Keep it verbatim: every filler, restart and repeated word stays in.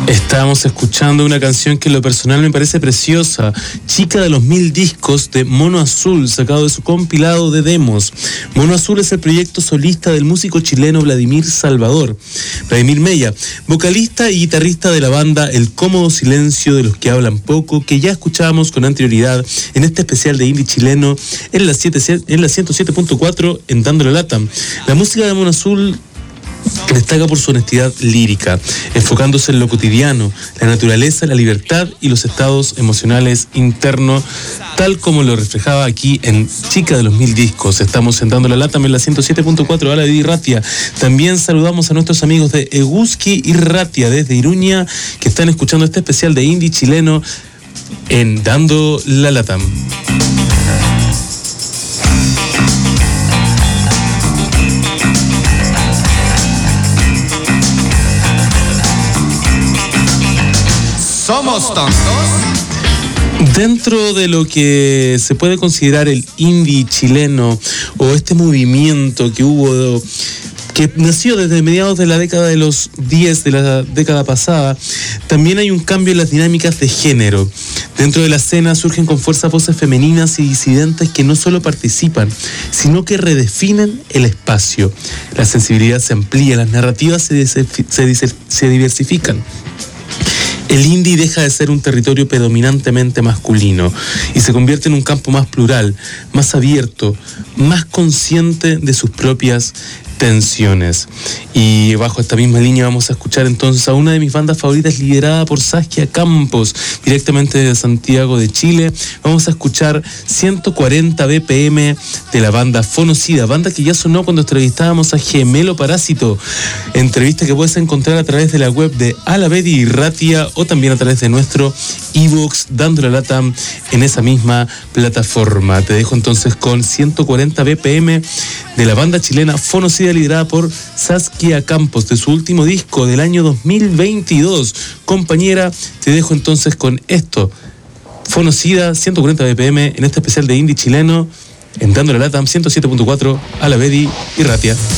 Estábamos escuchando una canción que en lo personal me parece preciosa, Chica de los Mil Discos, de Mono Azul, sacado de su compilado de demos. Mono Azul es el proyecto solista del músico chileno Vladimir Salvador, Vladimir Mella, vocalista y guitarrista de la banda El Cómodo Silencio de los que hablan poco, que ya escuchábamos con anterioridad en este especial de indie chileno en la, siete, en la ciento siete punto cuatro en Dándole Lata. La música de Mono Azul destaca por su honestidad lírica, enfocándose en lo cotidiano, la naturaleza, la libertad y los estados emocionales internos, tal como lo reflejaba aquí en Chica de los Mil Discos. Estamos sentando la lata en la ciento siete punto cuatro, Ala de Ratia. También saludamos a nuestros amigos de Eguski y Ratia desde Iruña, que están escuchando este especial de indie chileno en Dando la Lata. ¿Somos tontos? Dentro de lo que se puede considerar el indie chileno o este movimiento que hubo, que nació desde mediados de la década de los diez de la década pasada, también hay un cambio en las dinámicas de género. Dentro de la escena surgen con fuerza voces femeninas y disidentes que no solo participan, sino que redefinen el espacio. La sensibilidad se amplía, las narrativas se, se, se, se diversifican. El indie deja de ser un territorio predominantemente masculino y se convierte en un campo más plural, más abierto, más consciente de sus propias tensiones. Y bajo esta misma línea vamos a escuchar entonces a una de mis bandas favoritas, liderada por Saskia Campos, directamente de Santiago de Chile. Vamos a escuchar ciento cuarenta B P M de la banda Fonocida, banda que ya sonó cuando entrevistábamos a Gemelo Parásito, entrevista que puedes encontrar a través de la web de Alavedi y Ratia o también a través de nuestro iVoox, Dando la Lata, en esa misma plataforma. Te dejo entonces con ciento cuarenta B P M de la banda chilena Fonocida, liderada por Saskia Campos, de su último disco del año dos mil veintidós. Compañera, te dejo entonces con esto. Fonocida, ciento cuarenta B P M, en este especial de indie chileno, en Dando la Lata, ciento siete punto cuatro, Alavedi y Ratia.